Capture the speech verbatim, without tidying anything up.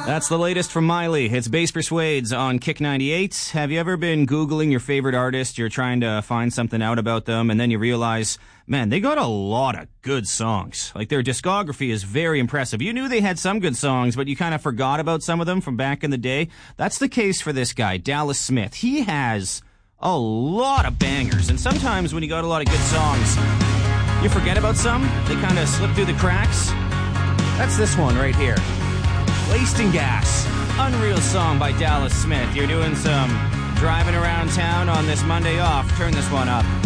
That's the latest from Miley. It's Bass Persuades on Kick ninety-eight. Have you ever been Googling your favorite artist? You're trying to find something out about them, and then you realize, man, they got a lot of good songs. Like, their discography is very impressive. You knew they had some good songs, but you kind of forgot about some of them from back in the day. That's the case for this guy, Dallas Smith. He has a lot of bangers, and sometimes when you got a lot of good songs, you forget about some. They kind of slip through the cracks. That's this one right here. Wasting Gas. Unreal song by Dallas Smith. You're doing some driving around town on this Monday off. Turn this one up.